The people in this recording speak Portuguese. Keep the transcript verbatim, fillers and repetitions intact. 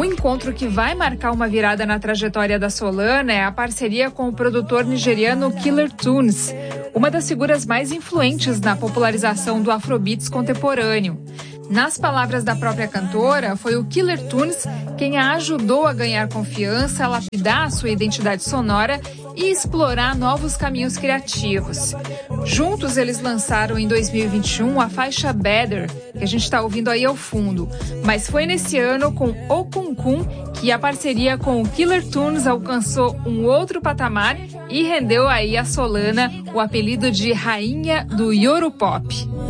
Um encontro que vai marcar uma virada na trajetória da Solana é a parceria com o produtor nigeriano Killer Tunes, uma das figuras mais influentes na popularização do Afrobeats contemporâneo. Nas palavras da própria cantora, foi o Killer Tunes quem a ajudou a ganhar confiança, a lapidar a sua identidade sonora e explorar novos caminhos criativos. Juntos, eles lançaram em dois mil e vinte e um a faixa Better, que a gente está ouvindo aí ao fundo. Mas foi nesse ano, com Okunkun, que a parceria com o Killer Tunes alcançou um outro patamar e rendeu aí a Solana o apelido de Rainha do Yoropop.